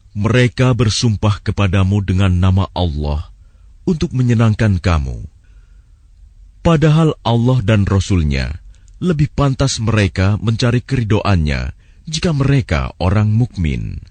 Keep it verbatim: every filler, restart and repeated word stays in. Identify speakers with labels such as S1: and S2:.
S1: Mereka bersumpah kepadamu dengan nama Allah untuk menyenangkan kamu. Padahal Allah dan Rasul-Nya lebih pantas mereka mencari keridhoannya jika mereka orang mukmin.